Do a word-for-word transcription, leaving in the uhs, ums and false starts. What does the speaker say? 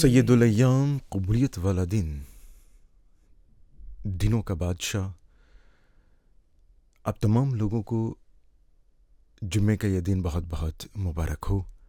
सैयदुल अय्याम क़बूलियत वाला दिन, दिनों का बादशाह, आप तमाम लोगों को जुम्मे का यह दिन बहुत बहुत मुबारक हो।